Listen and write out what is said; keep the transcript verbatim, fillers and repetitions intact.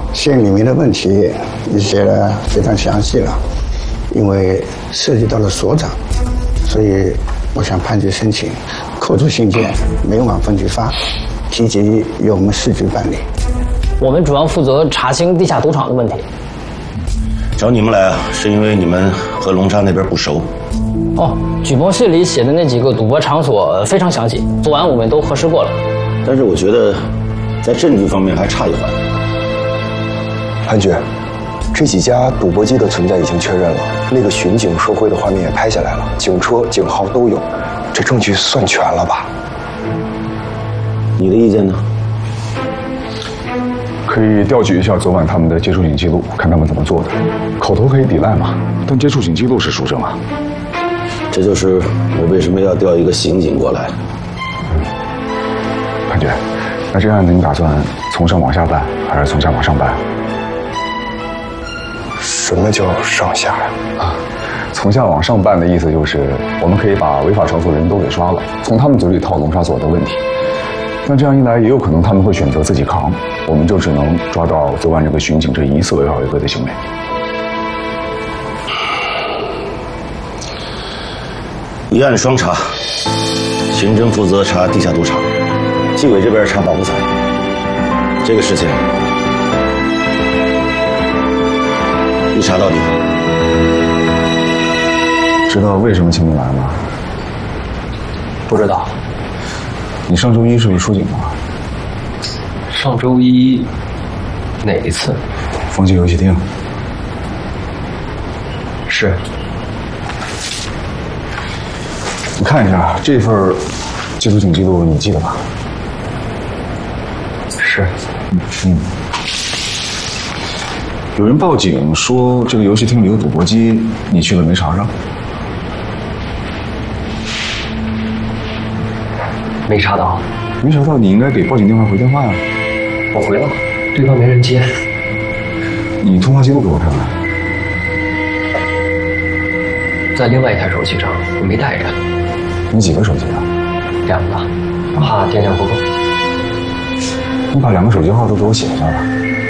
信里面的问题你写得非常详细了，因为涉及到了所长，所以我向判局申请扣除信件，每晚分局发，提及由我们市局办理。 我们主要负责查清地下赌场的问题。 找你们来啊，是因为你们和龙沙那边不熟。 哦，举报信里写的那几个赌博场所非常详细，昨晚我们都核实过了。 但是我觉得，在证据方面还差一环。 判决，这几家赌博机的存在已经确认了，那个巡警受贿的画面也拍下来了，警车、警号都有，这证据算全了吧？ 你的意见呢？ 可以调取一下昨晚他们的接触警记录，看他们怎么做的。口头可以抵赖嘛，但接触警记录是书证啊。 这就是我为什么要调一个刑警过来。 判决，那这案子你打算从上往下办，还是从下往上办？ 什么叫上下呀？ 啊，从下往上办的意思就是，我们可以把违法场所人都给抓了，从他们嘴里套龙沙所的问题。那这样一来，也有可能他们会选择自己扛，我们就只能抓到昨晚这个巡警这疑似违法违规的行为。 一案双查，刑侦负责查地下赌场，纪委这边查保护伞。这个事情一查到底。 知道为什么请你来吗？ 不知道。 你上周一是不是出警了？ 上周一哪一次？ 风纪游戏厅。 是。 你看一下这份接触警记录，你记得吧？ 是。 嗯。有人报警说这个游戏厅里有赌博机，你去了没查上？ 没查到。 没查到，你应该给报警电话回电话呀。 我回了，对方没人接。 你通话记录给我看看。 在另外一台手机上，我没带着。 你几个手机啊？ 两个，怕电量不够。 你把两个手机号都给我写下来。